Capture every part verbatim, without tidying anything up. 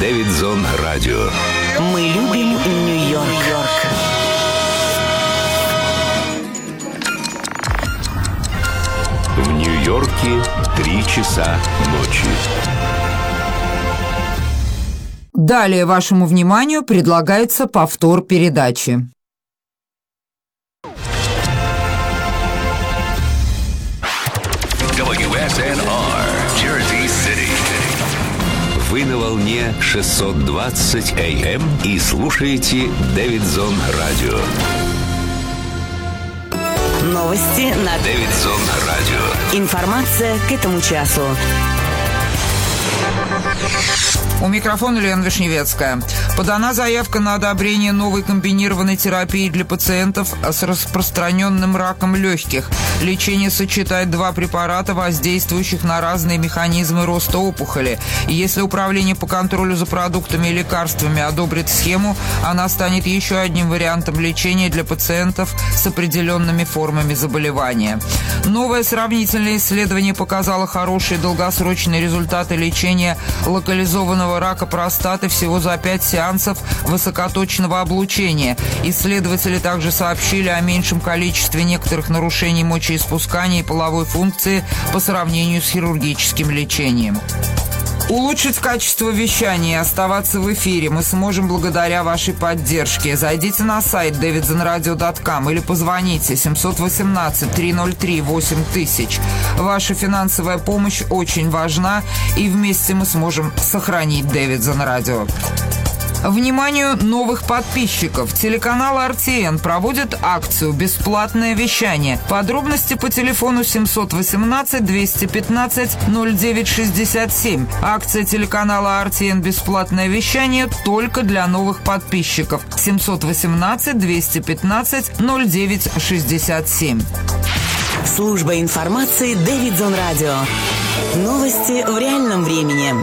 Дэвидсон Радио. Мы любим Нью-Йорк. В Нью-Йорке три часа ночи. Далее вашему вниманию предлагается повтор передачи. дабл ю эс эн ар, Jersey City. Вы на волне шестьсот двадцать эй эм и слушаете Дэвидсон Радио. Новости на Дэвидсон Радио. Информация к этому часу. У микрофона Лена Вишневецкая. Подана заявка на одобрение новой комбинированной терапии для пациентов с распространенным раком легких. Лечение сочетает два препарата, воздействующих на разные механизмы роста опухоли. И если Управление по контролю за продуктами и лекарствами одобрит схему, она станет еще одним вариантом лечения для пациентов с определенными формами заболевания. Новое сравнительное исследование показало хорошие долгосрочные результаты лечения локализованного рака простаты всего за пять сеансов высокоточного облучения. Исследователи также сообщили о меньшем количестве некоторых нарушений мочеиспускания и половой функции по сравнению с хирургическим лечением. Улучшить качество вещания и оставаться в эфире мы сможем благодаря вашей поддержке. Зайдите на сайт дэвидсон радио точка ком или позвоните семь один восемь три ноль три восемь тысяч. Ваша финансовая помощь очень важна, и вместе мы сможем сохранить Дэвидсон Радио. Вниманию новых подписчиков. Телеканал эр ти эн проводит акцию «Бесплатное вещание». Подробности по телефону семь один восемь двести пятнадцать ноль девять шестьдесят семь. Акция телеканала эр ти эн «Бесплатное вещание» только для новых подписчиков. семь один восемь двести пятнадцать ноль девять шестьдесят семь. Служба информации Дэвидсон Радио. Новости в реальном времени.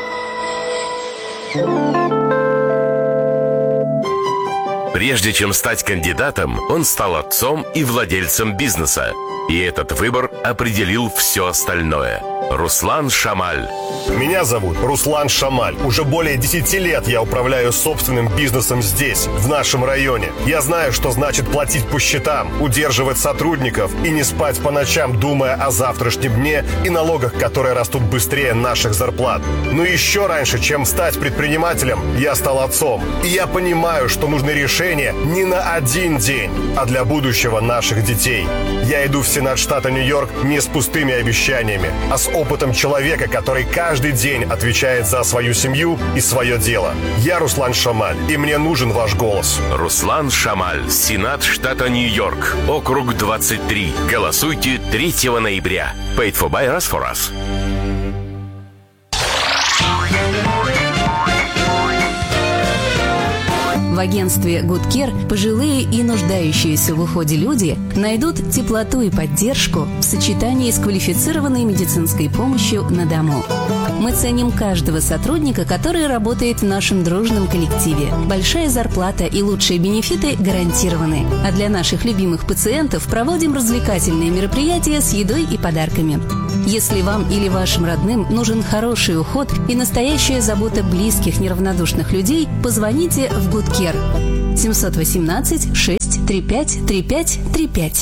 Прежде чем стать кандидатом, он стал отцом и владельцем бизнеса. И этот выбор определил все остальное. Руслан Шамаль. Меня зовут Руслан Шамаль. Уже более десяти лет я управляю собственным бизнесом здесь, в нашем районе. Я знаю, что значит платить по счетам, удерживать сотрудников и не спать по ночам, думая о завтрашнем дне и налогах, которые растут быстрее наших зарплат. Но еще раньше, чем стать предпринимателем, я стал отцом. И я понимаю, что нужны решения не на один день, а для будущего наших детей. Я иду в Сенат штата Нью-Йорк не с пустыми обещаниями, а с опытом человека, который каждый день отвечает за свою семью и свое дело. Я Руслан Шамаль, и мне нужен ваш голос. Руслан Шамаль, Сенат штата Нью-Йорк, округ двадцать три. Голосуйте третьего ноября. Paid for by us for us. В агентстве Good Care пожилые и нуждающиеся в уходе люди найдут теплоту и поддержку в сочетании с квалифицированной медицинской помощью на дому. Мы ценим каждого сотрудника, который работает в нашем дружном коллективе. Большая зарплата и лучшие бенефиты гарантированы. А для наших любимых пациентов проводим развлекательные мероприятия с едой и подарками. Если вам или вашим родным нужен хороший уход и настоящая забота близких неравнодушных людей, позвоните в Good Care. семь один восемь шесть три пять три пять три пять.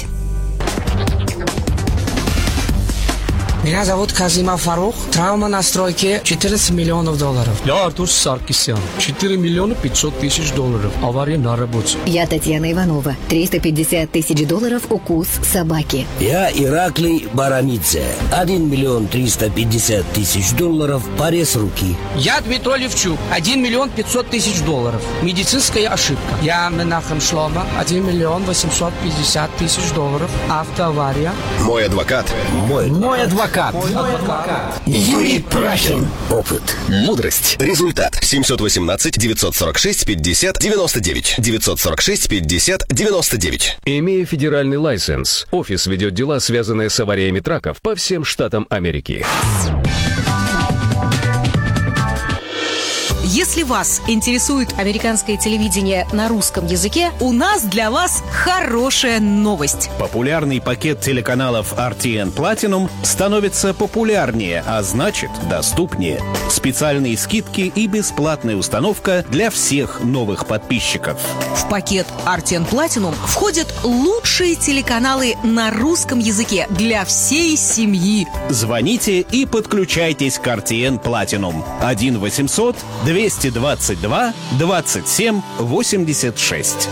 Меня зовут Казимов Фарух. Травма на стройке четырнадцать миллионов долларов. Я Артур Саркисян. четыре миллиона пятьсот тысяч долларов. Авария на работе. Я Татьяна Иванова. триста пятьдесят тысяч долларов укус собаки. Я Ираклий Баранидзе. один миллион триста пятьдесят тысяч долларов. Порез руки. Я Дмитрий Левчук. один миллион пятьсот тысяч долларов. Медицинская ошибка. Я Менахем Шлома. один миллион восемьсот пятьдесят тысяч долларов. Автоавария. Мой адвокат. Мой, Мой адвокат. Мой адвокат. Юрий Прахин. Опыт. Мудрость. Результат. семь один восемь девять сорок шесть пятьдесят девяносто девять. девять сорок шесть пятьдесят девяносто девять. Имея федеральный лайсенс, офис ведет дела, связанные с авариями траков по всем штатам Америки. Если Если вас интересует американское телевидение на русском языке, у нас для вас хорошая новость. Популярный пакет телеканалов ар ти эн Platinum становится популярнее, а значит доступнее. Специальные скидки и бесплатная установка для всех новых подписчиков. В пакет ар ти эн Platinum входят лучшие телеканалы на русском языке для всей семьи. Звоните и подключайтесь к ар ти эн Platinum. один восемьсот двести двадцать два двадцать семь восемьдесят шесть.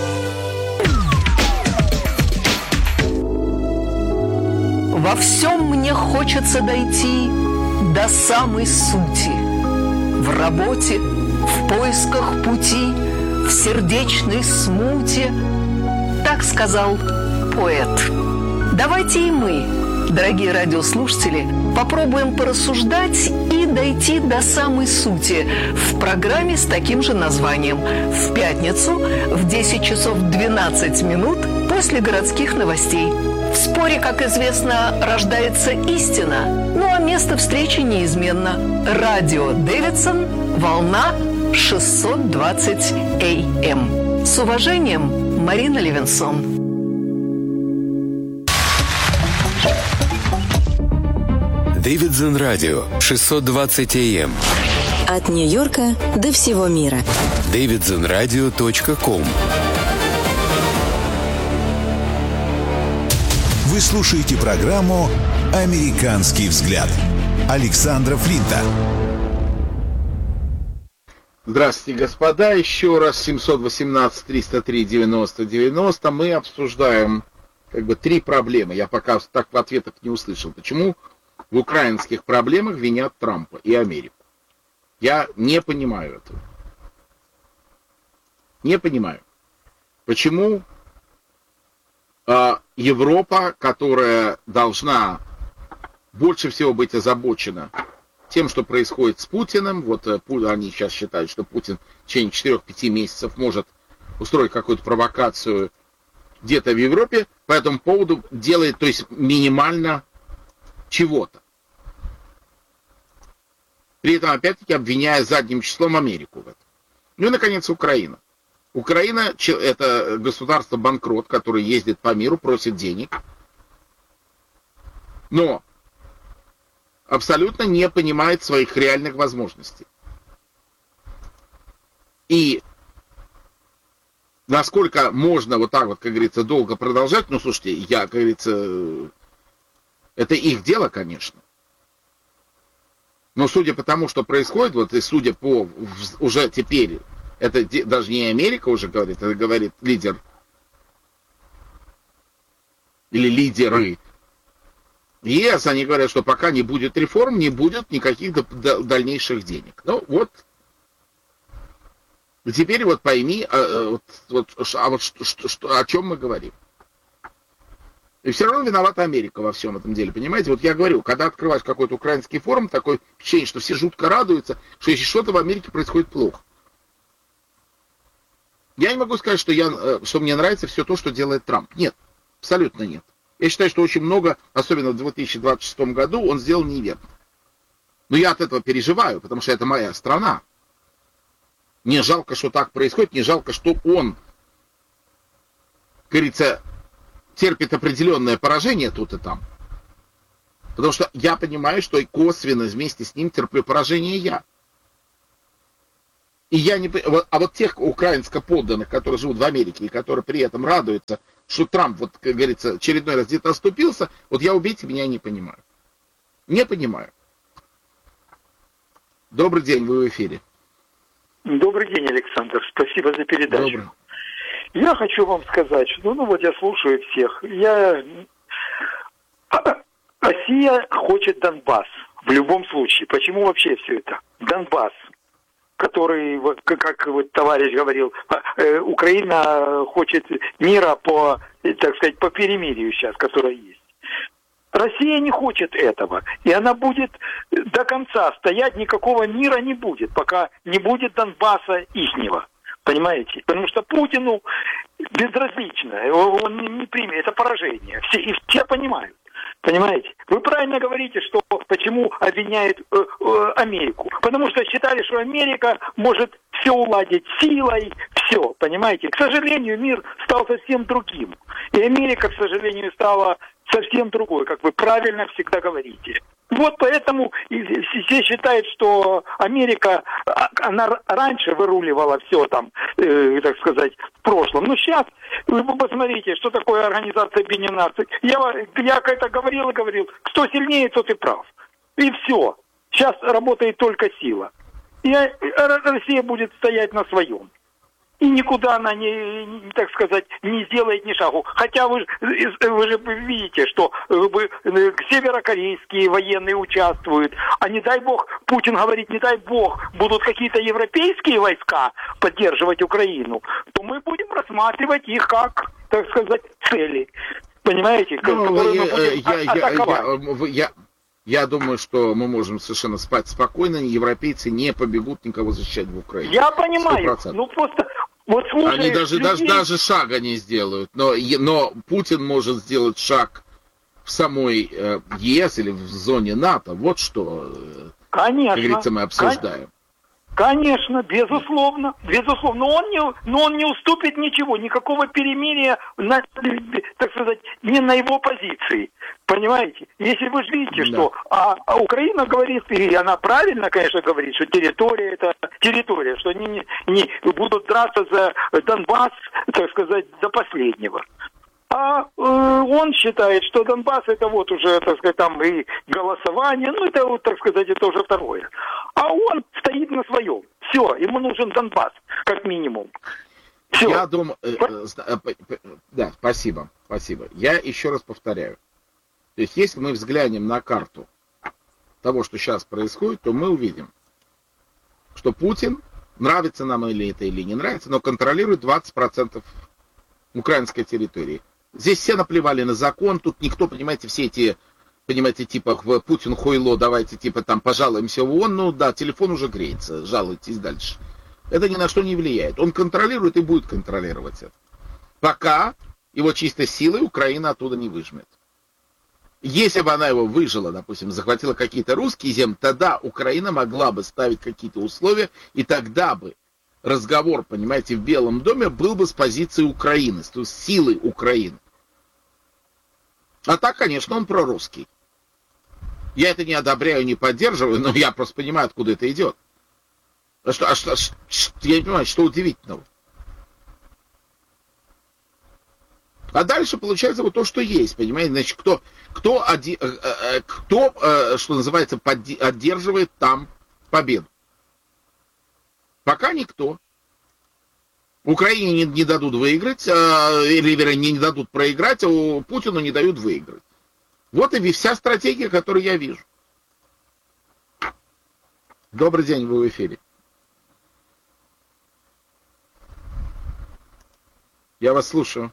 Во всем мне хочется дойти до самой сути. В работе, в поисках пути, в сердечной смуте. Так сказал поэт. Давайте и мы, дорогие радиослушатели, попробуем порассуждать и дойти до самой сути в программе с таким же названием в пятницу в десять часов двенадцать минут после городских новостей. В споре, как известно, рождается истина, ну а место встречи неизменно. Радио Дэвидсон, волна шестьсот двадцать эй эм. С уважением, Марина Левинсон. Дэвидсон радио шестьсот двадцать эй эм. От Нью-Йорка до всего мира. дэвидсон радио точка ком. Вы слушаете программу «Американский взгляд» Александра Флинта. Здравствуйте, господа. Еще раз семьсот восемнадцать триста три девяносто девяносто. Мы обсуждаем как бы три проблемы. Я пока так в ответах не услышал. Почему в украинских проблемах винят Трампа и Америку? Я не понимаю этого. Не понимаю. Почему Европа, которая должна больше всего быть озабочена тем, что происходит с Путиным, вот они сейчас считают, что Путин в течение четырёх-пяти месяцев может устроить какую-то провокацию где-то в Европе, по этому поводу делает, то есть минимально чего-то. При этом, опять-таки, обвиняя задним числом Америку в этом. Ну и, наконец, Украина. Украина – это государство-банкрот, которое ездит по миру, просит денег, но абсолютно не понимает своих реальных возможностей. И насколько можно вот так вот, как говорится, долго продолжать, ну, слушайте, я, как говорится, это их дело, конечно. Но судя по тому, что происходит, вот и судя по уже теперь... Это даже не Америка уже говорит, это говорит лидер или лидеры ЕС. Они говорят, что пока не будет реформ, не будет никаких дальнейших денег. Ну вот. И теперь вот пойми, а вот, вот, а вот что, что, о чем мы говорим. И все равно виновата Америка во всем этом деле, понимаете? Вот я говорю, когда открываешь какой-то украинский форум, такое впечатление, что все жутко радуются, что если что-то в Америке происходит плохо. Я не могу сказать, что, я, что мне нравится все то, что делает Трамп. Нет, абсолютно нет. Я считаю, что очень много, особенно в две тысячи двадцать шестом году, он сделал неверно. Но я от этого переживаю, потому что это моя страна. Мне жалко, что так происходит, мне жалко, что он, как говорится, терпит определенное поражение тут и там. Потому что я понимаю, что и косвенно вместе с ним терплю поражение я. И я не... А вот тех украинско-подданных, которые живут в Америке и которые при этом радуются, что Трамп, вот, как говорится, очередной раз где-то оступился, вот я, убейте меня, не понимаю. Не понимаю. Добрый день, вы в эфире. Добрый день, Александр. Спасибо за передачу. Добрый. Я хочу вам сказать, что, ну вот я слушаю всех. Я... Россия хочет Донбасс в любом случае. Почему вообще все это? Донбасс, который, вот, как вот товарищ говорил, Украина хочет мира по, так сказать, по перемирию сейчас, которое есть. Россия не хочет этого, и она будет до конца стоять, никакого мира не будет, пока не будет Донбасса ихнего, понимаете? Потому что Путину безразлично, он не, не примет, это поражение, все, и все понимают. Понимаете? Вы правильно говорите, что почему обвиняют э, э, Америку. Потому что считали, что Америка может все уладить силой, все, понимаете? К сожалению, мир стал совсем другим. И Америка, к сожалению, стала совсем другой, как вы правильно всегда говорите. Вот поэтому все считают, что Америка, она раньше выруливала все там, э, так сказать, в прошлом. Но сейчас, вы посмотрите, что такое Организация Объединенных Наций. Я, я это говорил и говорил, кто сильнее, тот и прав. И все. Сейчас работает только сила. И Россия будет стоять на своем. И никуда она не, не, так сказать, не сделает ни шагу. Хотя вы, вы же видите, что вы, северокорейские военные участвуют. А не дай бог, Путин говорит, не дай бог, будут какие-то европейские войска поддерживать Украину, то мы будем рассматривать их как, так сказать, цели. Понимаете? Ну, я, я, я, я, я думаю, что мы можем совершенно спать спокойно. Европейцы не побегут никого защищать в Украине. Я понимаю. сто процентов. Ну просто... Вот, слушай, Они даже, людей... даже, даже шага не сделают. Но, но Путин может сделать шаг в самой э, ЕС или в зоне НАТО. Вот что, э, конечно, как говорится, мы обсуждаем. Конечно, безусловно, безусловно. Но он не, но он не уступит ничего, никакого перемирия, на, так сказать, не на его позиции. Понимаете? Если вы же видите, да. что а, а Украина говорит, и она правильно, конечно, говорит, что территория это территория, что они не, не будут драться за Донбасс, так сказать, до последнего. А э, он считает, что Донбасс это вот уже, так сказать, там и голосование, ну это вот, так сказать, это уже второе. А он стоит на своем. Все, ему нужен Донбасс, как минимум. Все. Я думаю, э, э, да, спасибо, спасибо. Я еще раз повторяю. То есть, если мы взглянем на карту того, что сейчас происходит, то мы увидим, что Путин, нравится нам или это или не нравится, но контролирует двадцать процентов украинской территории. Здесь все наплевали на закон, тут никто, понимаете, все эти, понимаете, типа, Путин хуйло, давайте, типа, там, пожалуемся в ООН, ну да, телефон уже греется, жалуйтесь дальше. Это ни на что не влияет. Он контролирует и будет контролировать это. Пока его чистой силой Украина оттуда не выжмет. Если бы она его выжила, допустим, захватила какие-то русские земли, тогда Украина могла бы ставить какие-то условия, и тогда бы разговор, понимаете, в Белом доме был бы с позиции Украины, то есть силы Украины. А так, конечно, он прорусский. Я это не одобряю, не поддерживаю, но я просто понимаю, откуда это идет. А что, а что, а что я не понимаю, что удивительного? А дальше получается вот то, что есть, понимаете, значит, кто, кто, оди, кто что называется, поддерживает там победу? Пока никто. Украине не, не дадут выиграть, или, вернее, не дадут проиграть, а Путину не дают выиграть. Вот и вся стратегия, которую я вижу. Добрый день, вы в эфире. Я вас слушаю.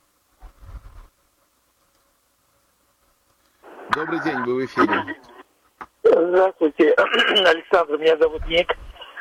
Добрый день, вы в эфире. Здравствуйте, Александр, меня зовут Ник.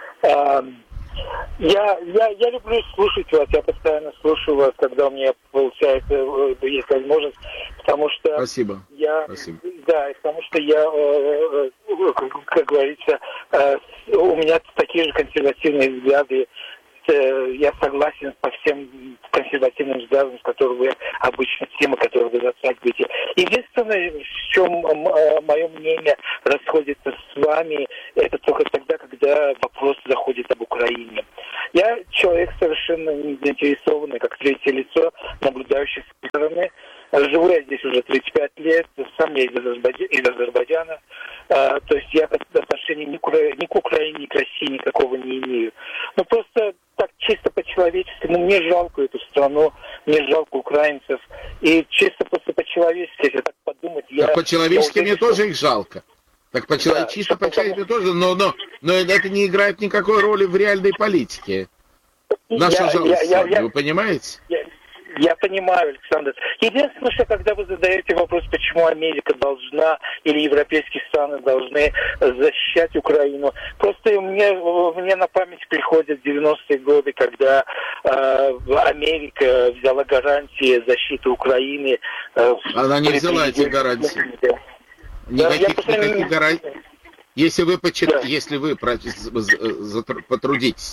Я, я, я люблю слушать вас, я постоянно слушаю вас, когда у меня получается, есть возможность, потому что... Спасибо. Я, Спасибо. Да, потому что я, как говорится, у меня такие же консервативные взгляды. Я согласен по всем консервативным взглядам, с которыми вы обычно, темы, которые вы затрагиваете. Единственное, в чем мое мнение расходится с вами, это только тогда, когда вопрос заходит об Украине. Я человек совершенно не заинтересованный, как третье лицо, наблюдающий со стороны. Живу я здесь уже тридцать пять лет, сам я из Азербайджана, из Азербайджана. А, то есть я отношения ни к, ни к Украине, ни к России никакого не имею. Но просто так чисто по-человечески, ну мне жалко эту страну, мне жалко украинцев. И чисто просто по-человечески, если так подумать, я... Так по-человечески я мне что... тоже их жалко. Так по-человечески, да, чисто по-человечески потому... тоже, но, но, но это не играет никакой роли в реальной политике. Наша я, жалость, я, я, я, вы понимаете? Я... Я понимаю, Александр. Единственное, что когда вы задаете вопрос, почему Америка должна или европейские страны должны защищать Украину, просто мне, мне на память приходят девяностые годы, когда э, Америка взяла гарантии защиты Украины. Э, Она не взяла эти гарантии. Никаких, да, никаких гарантий. Если вы, почит... да. если вы потрудитесь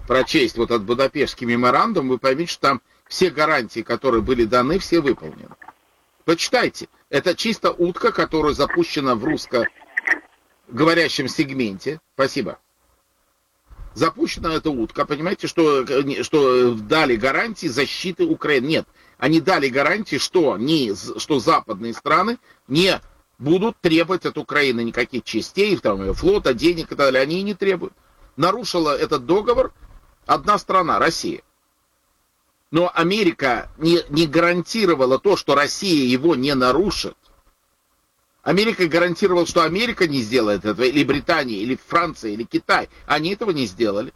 прочесть вот этот Будапештский меморандум, вы поймете, что там все гарантии, которые были даны, все выполнены. Почитайте. Это чисто утка, которая запущена в русскоговорящем сегменте. Спасибо. Запущена эта утка. Понимаете, что, что дали гарантии защиты Украины? Нет. Они дали гарантии, что, не, что западные страны не будут требовать от Украины никаких частей, там, флота, денег и так далее. Они и не требуют. Нарушила этот договор одна страна, Россия. Но Америка не, не гарантировала то, что Россия его не нарушит. Америка гарантировала, что Америка не сделает этого, или Британия, или Франция, или Китай. Они этого не сделали.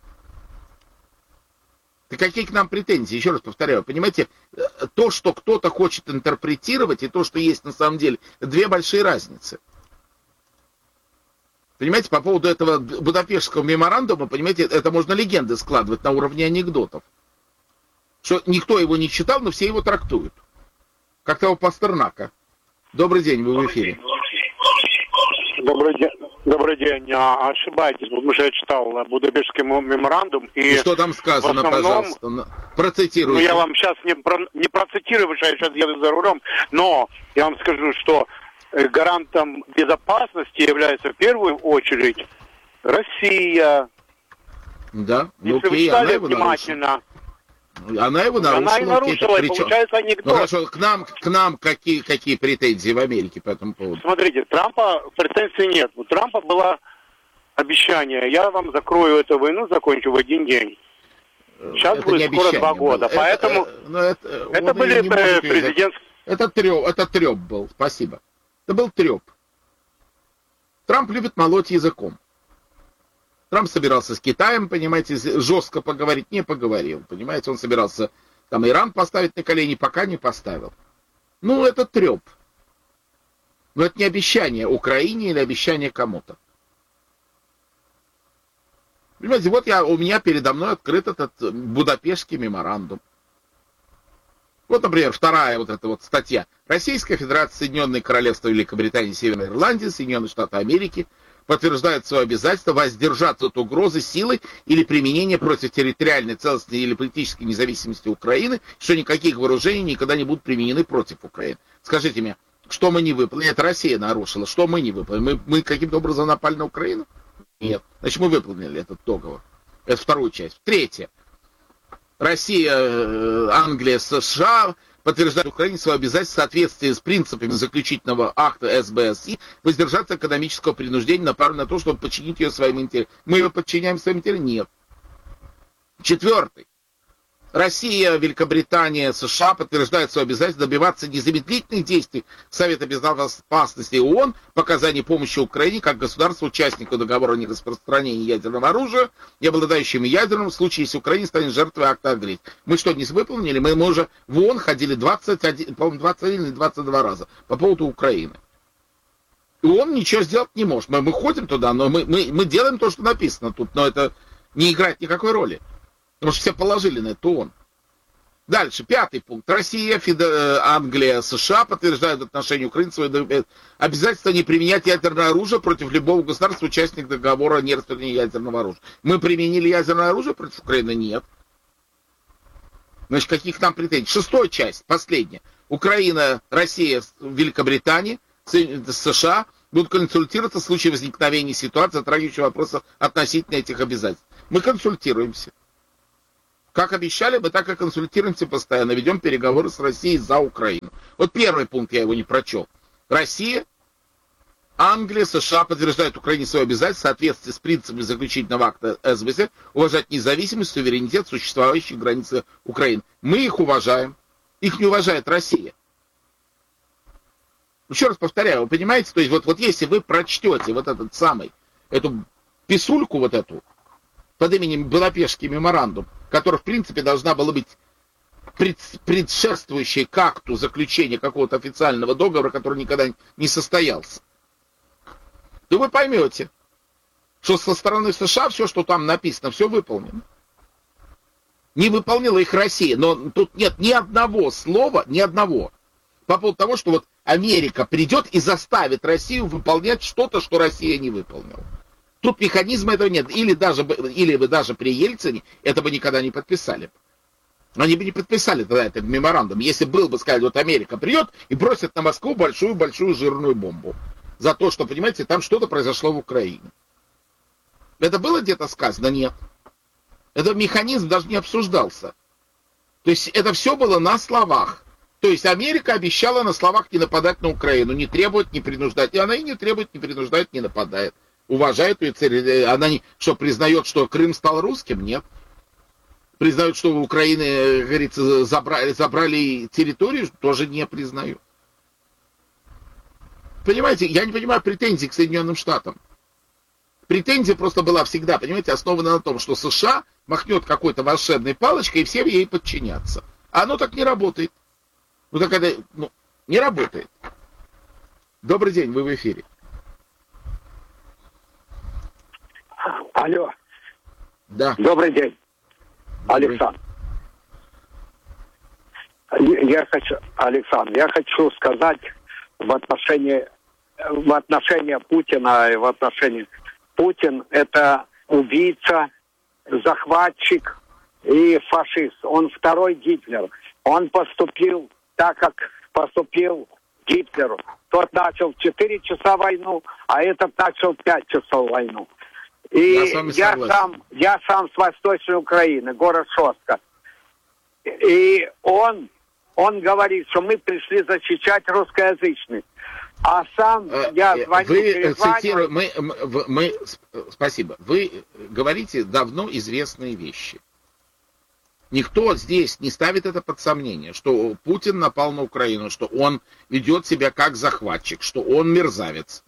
Так какие к нам претензии? Еще раз повторяю, понимаете, то, что кто-то хочет интерпретировать, и то, что есть на самом деле, две большие разницы. Понимаете, по поводу этого Будапештского меморандума, понимаете, это можно легенды складывать на уровне анекдотов. Что никто его не читал, но все его трактуют. Как того Пастернака. Добрый день, вы в эфире. Добрый день. Добрый день. А, ошибаетесь, потому что я читал Будапештский меморандум. И, и что там сказано, основном, пожалуйста? Процитируйте. Ну, я вам сейчас не, про, не процитирую, потому что я сейчас еду за рулем, но я вам скажу, что гарантом безопасности является в первую очередь Россия. Да, ну, если окей, вы читали она внимательно... Она его нарушила. Она и нарушила, и получается анекдот. Ну хорошо, к нам, к нам какие, какие претензии в Америке по этому поводу? Смотрите, Трампа претензий нет. У Трампа было обещание, я вам закрою эту войну, закончу в один день. Сейчас это будет скоро два года. Это, поэтому это, это, это были президентские... Это треп, это треп был, спасибо. Это был треп. Трамп любит молоть языком. Трамп собирался с Китаем, понимаете, жестко поговорить, не поговорил, понимаете, он собирался там Иран поставить на колени, пока не поставил. Ну, это треп. Но это не обещание Украине или обещание кому-то. Понимаете, вот я, у меня передо мной открыт этот Будапештский меморандум. Вот, например, вторая вот эта вот статья. Российская Федерация, Соединенные Королевства Великобритании, Северной Ирландии, Соединенные Штаты Америки подтверждают свое обязательство воздержаться от угрозы силой или применения против территориальной целостности или политической независимости Украины, что никаких вооружений никогда не будут применены против Украины. Скажите мне, что мы не выполнили? Это Россия нарушила. Что мы не выполнили? Мы, мы каким-то образом напали на Украину? Нет. Значит, мы выполнили этот договор. Это вторую часть. Третье. Россия, Англия, США подтверждают Украине свое обязательство в соответствии с принципами заключительного акта эс бэ эс и воздержаться от экономического принуждения, направленного на то, чтобы подчинить ее своим интересам. Мы ее подчиняем своим интересам? Нет. Четвертый. Россия, Великобритания, США подтверждают свое обязательство добиваться незамедлительных действий Совета Безопасности ООН по оказанию помощи Украине как государству-участнику договора о нераспространении ядерного оружия и обладающему ядерным в случае, если Украина станет жертвой акта агрессии. Мы что, не выполнили? Мы, мы уже в ООН ходили двадцать один, по-моему, двадцать один или двадцать два раза по поводу Украины. И ООН ничего сделать не может. Мы, мы ходим туда, но мы, мы, мы делаем то, что написано тут, но это не играет никакой роли. Потому что все положили на это ООН. Дальше, пятый пункт. Россия, Федер... Англия, США подтверждают в отношении Украины свое обязательство не применять ядерное оружие против любого государства, участника договора о нераспространении ядерного оружия. Мы применили ядерное оружие против Украины? Нет. Значит, каких нам претензий? Шестая часть, последняя. Украина, Россия, Великобритания, США будут консультироваться в случае возникновения ситуации, затрагивающей вопросы относительно этих обязательств. Мы консультируемся. Как обещали, мы так и консультируемся постоянно, ведем переговоры с Россией за Украину. Вот первый пункт, я его не прочел. Россия, Англия, США подтверждают Украине свое обязательство в соответствии с принципами заключительного акта эс бэ эс уважать независимость, суверенитет существующих границ Украины. Мы их уважаем, их не уважает Россия. Еще раз повторяю, вы понимаете, то есть вот, вот если вы прочтете вот этот самый, эту писульку вот эту, под именем Будапештский меморандум, которая, в принципе, должна была быть пред, предшествующей к акту заключения какого-то официального договора, который никогда не состоялся, то вы поймете, что со стороны США все, что там написано, все выполнено. Не выполнила их Россия, но тут нет ни одного слова, ни одного, по поводу того, что вот Америка придет и заставит Россию выполнять что-то, что Россия не выполнила. Тут механизма этого нет. Или даже, или бы даже при Ельцине это бы никогда не подписали. Они бы не подписали тогда этот меморандум, если был бы, сказали, вот Америка придет и бросит на Москву большую-большую жирную бомбу. За то, что, понимаете, там что-то произошло в Украине. Это было где-то сказано? Нет. Этот механизм даже не обсуждался. То есть это все было на словах. То есть Америка обещала на словах не нападать на Украину, не требует, не принуждать. И она и не требует, не принуждает, не нападает. Уважает ее цель. Она не, что, признает, что Крым стал русским? Нет. Признают, что у Украины, говорится, забрали, забрали территорию? Тоже не признают. Понимаете, я не понимаю претензий к Соединенным Штатам. Претензия просто была всегда, понимаете, основана на том, что США махнет какой-то волшебной палочкой, и все ей подчинятся. А оно так не работает. Ну так это, ну, не работает. Добрый день, вы в эфире. Алло. Да. Добрый день. Александр. Я хочу, Александр, я хочу сказать в отношении, в отношении Путина и в отношении Путин это убийца, захватчик и фашист. Он второй Гитлер. Он поступил так, как поступил Гитлер. Тот начал в четыре часа войну, а этот начал в пять часов войну. И я, я сам, я сам с Восточной Украины, город Шостка. И он, он говорит, что мы пришли защищать русскоязычных. А сам я звоню, вы цитирую, мы, мы, мы, спасибо. Вы говорите давно известные вещи. Никто здесь не ставит это под сомнение, что Путин напал на Украину, что он ведет себя как захватчик, что он мерзавец.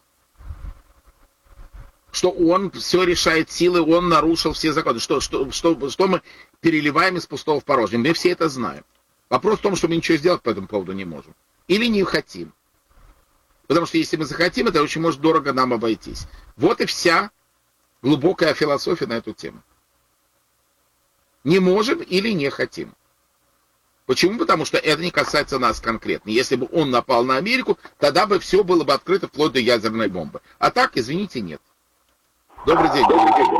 Что он все решает силой, он нарушил все законы. Что, что, что, что мы переливаем из пустого в порожнее. Мы все это знаем. Вопрос в том, что мы ничего сделать по этому поводу не можем. Или не хотим. Потому что если мы захотим, это очень может дорого нам обойтись. Вот и вся глубокая философия на эту тему. Не можем или не хотим. Почему? Потому что это не касается нас конкретно. Если бы он напал на Америку, тогда бы все было бы открыто вплоть до ядерной бомбы. А так, извините, нет. Добрый день. Добрый день.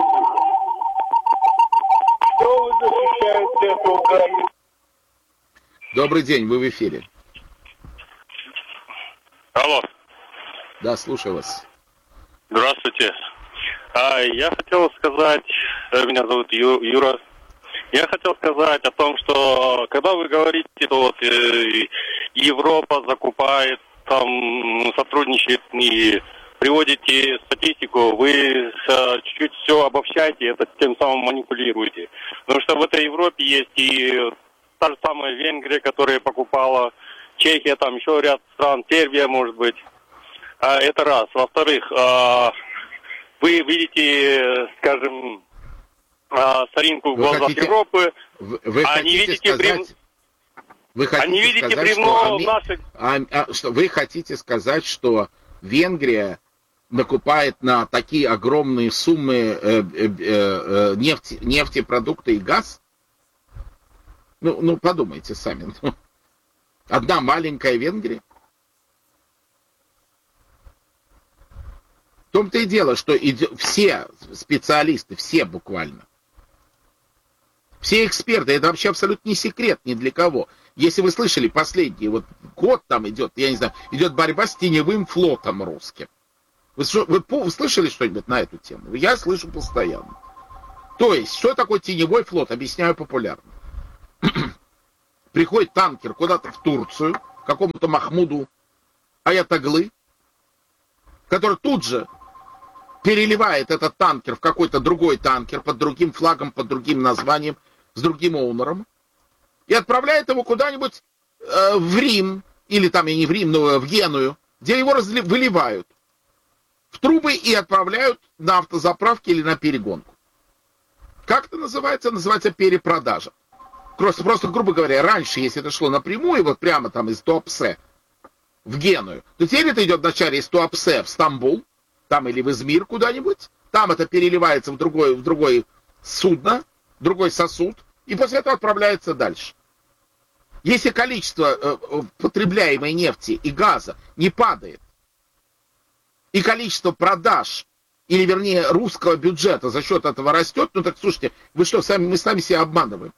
Что вы защищаете эту Украину? Добрый день, вы в эфире. Алло. Да, слушаю вас. Здравствуйте. А, я хотел сказать, меня зовут Ю, Юра. Я хотел сказать о том, что когда вы говорите, что вот э, Европа закупает, там сотрудничает и приводите статистику, вы э, чуть-чуть все обобщаете, это тем самым манипулируете. Потому что в этой Европе есть и та же самая Венгрия, которая покупала, Чехия, там еще ряд стран, Сербия, может быть. А, это раз. Во-вторых, а, вы видите, скажем, а, соринку в вы глазах хотите, Европы, вы, вы а не видите бревно. Вы хотите а не видите сказать, бревно что, в наших... а, а, что вы хотите сказать, что Венгрия накупает на такие огромные суммы э, э, э, нефти, нефтепродукты и газ? Ну, ну подумайте сами. Одна маленькая Венгрия? В том-то и дело, что все специалисты, все буквально, все эксперты, это вообще абсолютно не секрет ни для кого. Если вы слышали последний вот год там идет, я не знаю, идет борьба с теневым флотом русским. Вы, вы, вы слышали что-нибудь на эту тему? Я слышу постоянно. То есть, что такое теневой флот? Объясняю популярно. Приходит танкер куда-то в Турцию, к какому-то Махмуду Аятаглы, который тут же переливает этот танкер в какой-то другой танкер под другим флагом, под другим названием, с другим оунером, и отправляет его куда-нибудь э, в Рим, или там, и не в Рим, но в Геную, где его разли- выливают в трубы и отправляют на автозаправки или на перегонку. Как это называется? Называется перепродажа. Просто, просто, грубо говоря, раньше, если это шло напрямую, вот прямо там из Туапсе в Геную, то теперь это идет вначале из Туапсе в Стамбул, там или в Измир куда-нибудь, там это переливается в другое, в другое судно, в другой сосуд, и после этого отправляется дальше. Если количество э, потребляемой нефти и газа не падает, и количество продаж или, вернее, русского бюджета за счет этого растет, ну так, слушайте, вы что, сами, мы сами себя обманываем?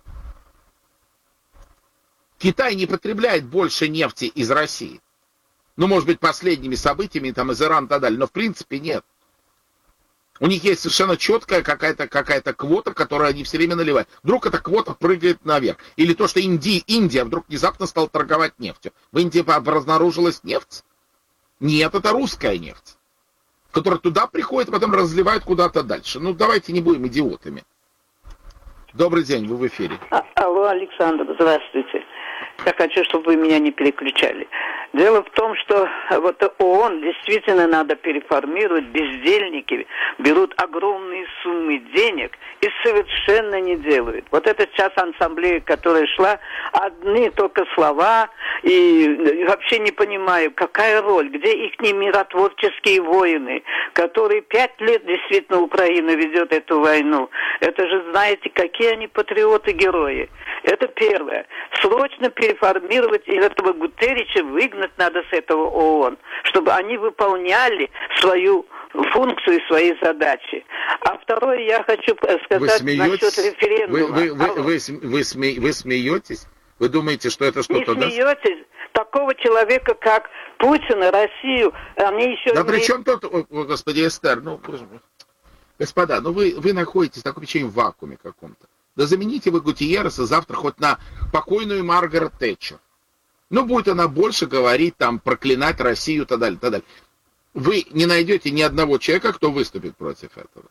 Китай не потребляет больше нефти из России. Ну, может быть, последними событиями, там, из Ирана и так далее, но в принципе нет. У них есть совершенно четкая какая-то, какая-то квота, которую они все время наливают. Вдруг эта квота прыгает наверх. Или то, что Индия, Индия вдруг внезапно стала торговать нефтью. В Индии обнаружилась нефть? Нет, это русская нефть, которая туда приходит, а потом разливают куда-то дальше. Ну, давайте не будем идиотами. Добрый день, вы в эфире. А, алло, Александр, здравствуйте. Я хочу, чтобы вы меня не переключали. Дело в том, что вот ООН действительно надо переформировать. Бездельники берут огромные суммы денег и совершенно не делают. Вот это сейчас ассамблея, которая шла, одни только слова, и вообще не понимаю, какая роль, где их миротворческие воины, которые пять лет действительно Украина ведет эту войну. Это же, знаете, какие они патриоты-герои. Это первое. Срочно переформировать, и этого Гутеррича выгнать надо с этого ООН, чтобы они выполняли свою функцию и свои задачи. А второе, я хочу сказать насчет референдума. Вы, вы, вы, вы, вы, сме, вы смеетесь? Вы думаете, что это что-то даст? Не смеетесь? Такого человека, как Путин и Россию, они еще... Да не... при чем тут, о, господи, Эстер, ну, господа, ну вы, вы находитесь в таком в вакууме каком-то. Да замените вы Гутиерреса завтра хоть на покойную Маргарет Тэтчер. Ну, будет она больше говорить, там, проклинать Россию и так далее, и так далее. Вы не найдете ни одного человека, кто выступит против этого.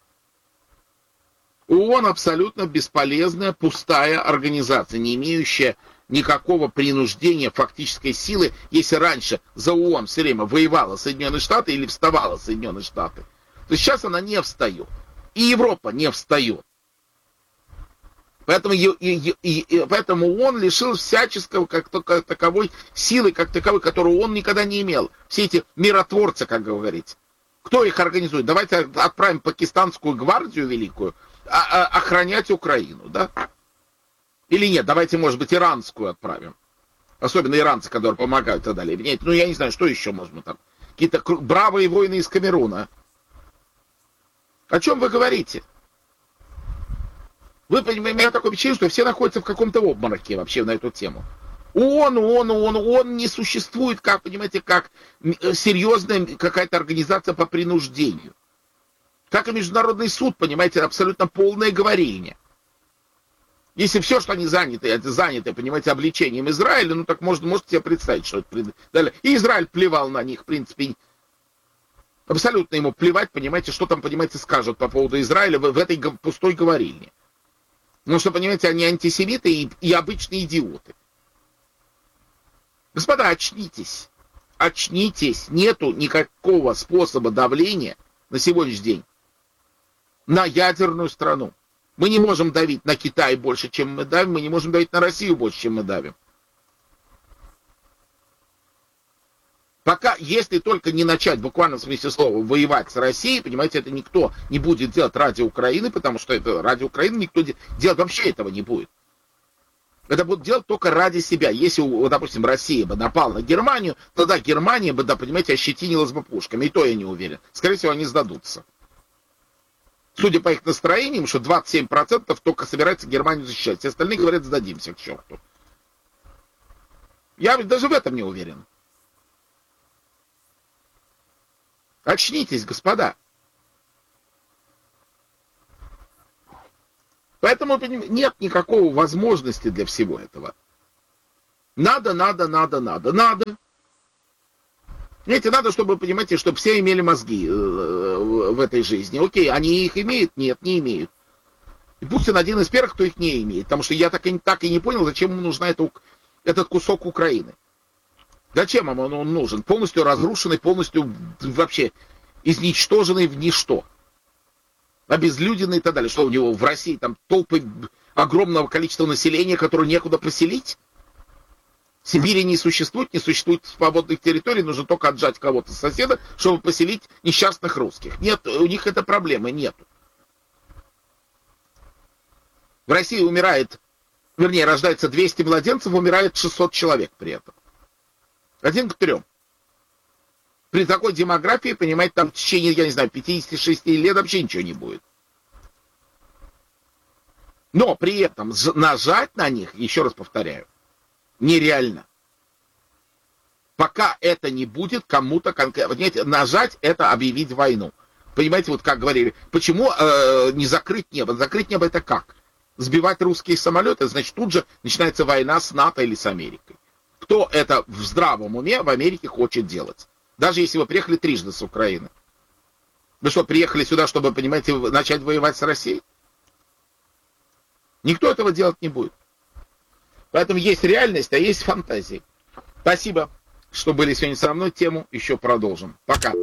ООН абсолютно бесполезная, пустая организация, не имеющая никакого принуждения фактической силы, если раньше за ООН все время воевала Соединенные Штаты или вставала Соединенные Штаты, то сейчас она не встает. И Европа не встает. Поэтому, и, и, и, и, поэтому он лишил всяческого как, как таковой силы, как таковой, которую он никогда не имел. Все эти миротворцы, как говорится. Кто их организует? Давайте отправим пакистанскую гвардию великую а, а, охранять Украину, да? Или нет, давайте, может быть, иранскую отправим. Особенно иранцы, которые помогают и так далее. Нет, ну, я не знаю, что еще можно там. Какие-то бравые воины из Камеруна. О чем вы говорите? Вы понимаете, у меня такое впечатление, что все находятся в каком-то обмороке вообще на эту тему. ООН, ООН, ООН, ООН не существует, как, понимаете, как серьезная какая-то организация по принуждению. Как и Международный суд, понимаете, абсолютно полное говорение. Если все, что они заняты, это заняты, понимаете, обличением Израиля, ну так можно, можете себе представить, что это... И Израиль плевал на них, в принципе, абсолютно ему плевать, понимаете, что там, понимаете, скажут по поводу Израиля в, в этой пустой говорильне. Потому что, понимаете, они антисемиты и, и обычные идиоты. Господа, очнитесь. Очнитесь. Нету никакого способа давления на сегодняшний день на ядерную страну. Мы не можем давить на Китай больше, чем мы давим. Мы не можем давить на Россию больше, чем мы давим. Пока, если только не начать, буквально в смысле слова, воевать с Россией, понимаете, это никто не будет делать ради Украины, потому что это ради Украины никто делать вообще этого не будет. Это будут делать только ради себя. Если, допустим, Россия бы напала на Германию, тогда Германия бы, да, понимаете, ощетинилась бы пушками. И то я не уверен. Скорее всего, они сдадутся. Судя по их настроениям, что двадцать семь процентов только собирается Германию защищать. Все остальные говорят, сдадимся к черту. Я даже в этом не уверен. Очнитесь, господа. Поэтому нет никакого возможности для всего этого. Надо, надо, надо, надо, надо. Знаете, надо, чтобы, понимаете, чтобы все имели мозги в этой жизни. Окей, они их имеют? Нет, не имеют. И Путин один из первых, кто их не имеет. Потому что я так и, так и не понял, зачем ему нужен этот кусок Украины. Зачем ему он нужен? Полностью разрушенный, полностью вообще изничтоженный в ничто. Обезлюденный и так далее. Что у него в России там толпы огромного количества населения, которое некуда поселить? В Сибири не существует, не существует свободных территорий, нужно только отжать кого-то с соседа, чтобы поселить несчастных русских. Нет, у них этой проблемы нет. В России умирает, вернее, рождается двести младенцев, умирает шестьсот человек при этом. Один к трем. При такой демографии, понимаете, там в течение, я не знаю, пятьдесят шесть лет вообще ничего не будет. Но при этом нажать на них, еще раз повторяю, нереально. Пока это не будет кому-то конкретно. Понимаете, нажать — это объявить войну. Понимаете, вот как говорили, почему э, не закрыть небо? Закрыть небо — это как? Сбивать русские самолеты, значит, тут же начинается война с НАТО или с Америкой. Кто это в здравом уме в Америке хочет делать? Даже если вы приехали трижды с Украины. Вы что, приехали сюда, чтобы, понимаете, начать воевать с Россией? Никто этого делать не будет. Поэтому есть реальность, а есть фантазии. Спасибо, что были сегодня со мной. Тему еще продолжим. Пока.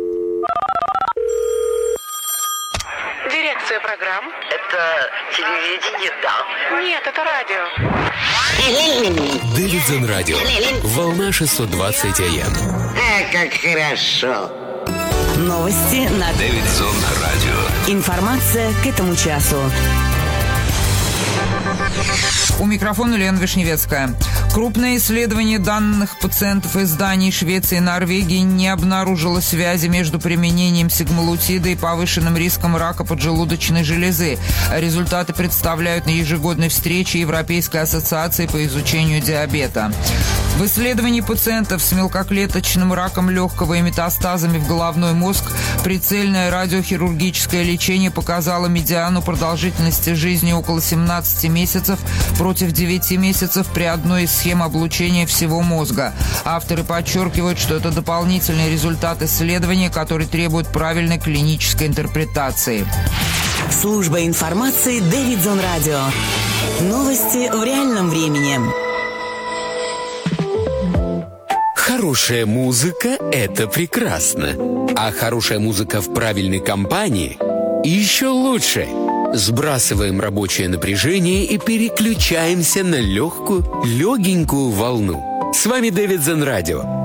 Дирекция программ. Это телевидение, да. Нет, это радио. Дэвидсон радио. Волна шестьсот двадцать АМ. А, как хорошо. Новости на Дэвидсон радио. Информация к этому часу. У микрофона Лена Вишневецкая. Крупное исследование данных пациентов из Дании, Швеции и Норвегии не обнаружило связи между применением сигмалутида и повышенным риском рака поджелудочной железы. Результаты представляют на ежегодной встрече Европейской ассоциации по изучению диабета. В исследовании пациентов с мелкоклеточным раком легкого и метастазами в головной мозг прицельное радиохирургическое лечение показало медиану продолжительности жизни около семнадцати месяцев против девяти месяцев при одной из схем облучения всего мозга. Авторы подчеркивают, что это дополнительный результат исследования, который требует правильной клинической интерпретации. Служба информации Дэвидсон радио. Новости в реальном времени. Хорошая музыка – это прекрасно. А хорошая музыка в правильной компании – еще лучше. Сбрасываем рабочее напряжение и переключаемся на легкую, легенькую волну. С вами Дэвидсон радио.